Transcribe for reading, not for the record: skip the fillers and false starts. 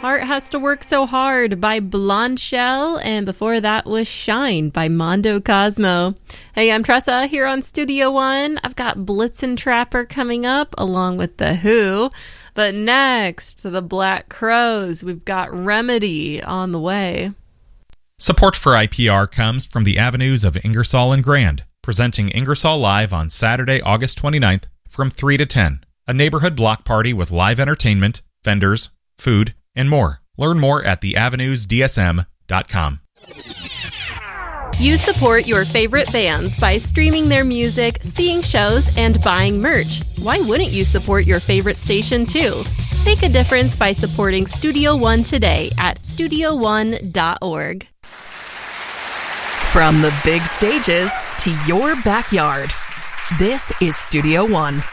Heart Has to Work So Hard by Blonde Shell, and before that was Shine by Mondo Cosmo. Hey, I'm Tressa here on Studio One. I've got Blitzen Trapper coming up along with The Who. But next, to the Black Crowes, we've got Remedy on the way. Support for IPR comes from the Avenues of Ingersoll and Grand, presenting Ingersoll Live on Saturday, August 29th from 3 to 10. A neighborhood block party with live entertainment, vendors, food, and more. Learn more at theavenusdsm.com. You support your favorite bands by streaming their music, seeing shows, and buying merch. Why wouldn't you support your favorite station too? Make a difference by supporting Studio One today at studioone.org. From the big stages to your backyard, this is Studio One.